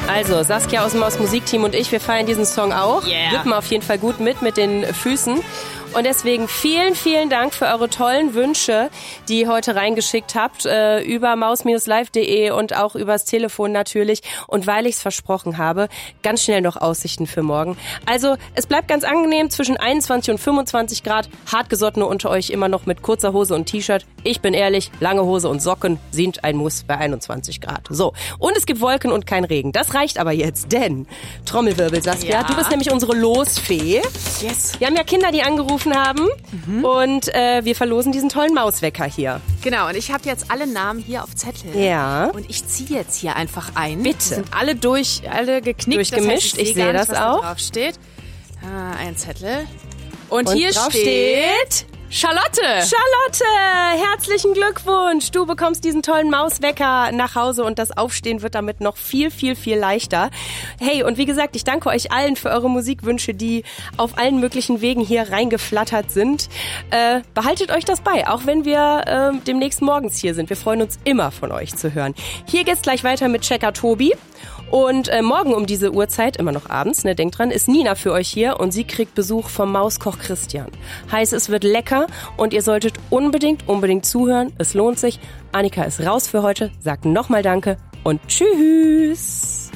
Also, Saskia aus dem Musikteam und ich, wir feiern diesen Song auch. Wippen auf jeden Fall gut mit den Füßen. Und deswegen vielen, vielen Dank für eure tollen Wünsche, die ihr heute reingeschickt habt, über maus-live.de und auch übers Telefon natürlich. Und weil ich es versprochen habe, ganz schnell noch Aussichten für morgen. Also es bleibt ganz angenehm zwischen 21 und 25 Grad. Hartgesottene unter euch immer noch mit kurzer Hose und T-Shirt. Ich bin ehrlich, lange Hose und Socken sind ein Muss bei 21 Grad. So, und es gibt Wolken und kein Regen. Das reicht aber jetzt, denn Trommelwirbel, Saskia, du bist nämlich unsere Losfee. Yes. Wir haben ja Kinder, die angerufen haben und wir verlosen diesen tollen Mauswecker hier. Genau, und ich habe jetzt alle Namen hier auf Zettel. Ja. Und ich ziehe jetzt hier einfach ein. Bitte. Die sind alle geknickt. Durchgemischt, Das heißt, ich sehe das was auch. Da drauf steht. Ein Zettel. Und hier drauf steht Charlotte. Charlotte, herzlichen Glückwunsch. Du bekommst diesen tollen Mauswecker nach Hause und das Aufstehen wird damit noch viel, viel, viel leichter. Hey, und wie gesagt, ich danke euch allen für eure Musikwünsche, die auf allen möglichen Wegen hier reingeflattert sind. Behaltet euch das bei, auch wenn wir demnächst morgens hier sind. Wir freuen uns immer, von euch zu hören. Hier geht's gleich weiter mit Checker Tobi. Und morgen um diese Uhrzeit, immer noch abends, ne, denkt dran, ist Nina für euch hier und sie kriegt Besuch vom Mauskoch Christian. Heißt, es wird lecker und ihr solltet unbedingt zuhören. Es lohnt sich. Annika ist raus für heute, sagt nochmal Danke und tschüss.